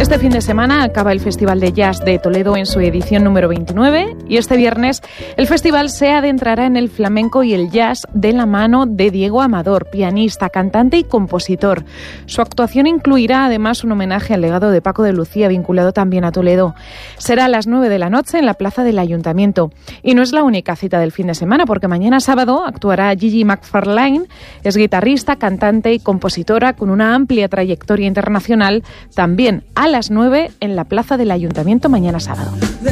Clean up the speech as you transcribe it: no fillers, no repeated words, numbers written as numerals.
Este fin de semana acaba el Festival de Jazz de Toledo en su edición número 29 y este viernes el festival se adentrará en el flamenco y el jazz de la mano de Diego Amador, pianista, cantante y compositor. Su actuación incluirá además un homenaje al legado de Paco de Lucía, vinculado también a Toledo. Será a las 9 de la noche en la plaza del Ayuntamiento. Y no es la única cita del fin de semana, porque mañana sábado actuará Gigi McFarlane. Es guitarrista, cantante y compositora con una amplia trayectoria internacional, también a las 9 en la plaza del Ayuntamiento mañana sábado.